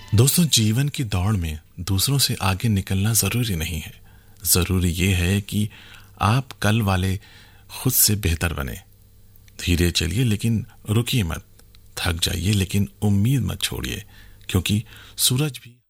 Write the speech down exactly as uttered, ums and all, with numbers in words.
दोस्तों, जीवन की दौड़ में दूसरों से आगे निकलना जरूरी नहीं है। जरूरी ये है कि आप कल वाले खुद से बेहतर बने। धीरे चलिए लेकिन रुकिए मत, थक जाइए लेकिन उम्मीद मत छोड़िए, क्योंकि सूरज भी